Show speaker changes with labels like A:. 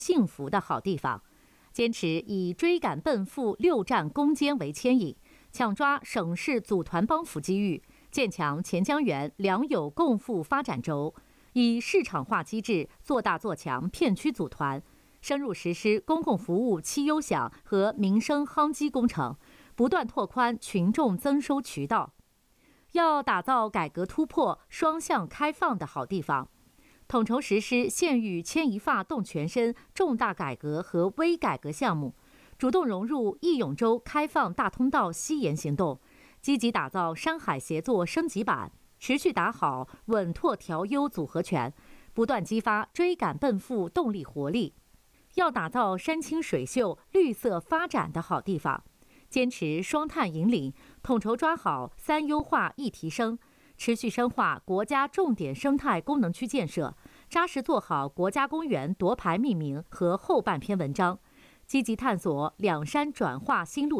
A: 幸福的好地方，坚持以追赶奔赴、六战攻坚为牵引，抢抓省市组团帮扶机遇，建强钱江源良友共富发展轴，以市场化机制做大做强片区组团，深入实施公共服务七优享和民生夯基工程，不断拓宽群众增收渠道。要打造改革突破、双向开放的好地方，统筹实施县域牵一发动全身重大改革和微改革项目，主动融入义永州开放大通道西延行动，积极打造山海协作升级版，持续打好稳拓调优组合拳，不断激发追赶奔赴动力活力。要打造山清水秀、绿色发展的好地方，坚持双碳引领，统筹抓好三优化一提升，持续深化国家重点生态功能区建设，扎实做好国家公园夺牌命名和后半篇文章，积极探索两山转化新路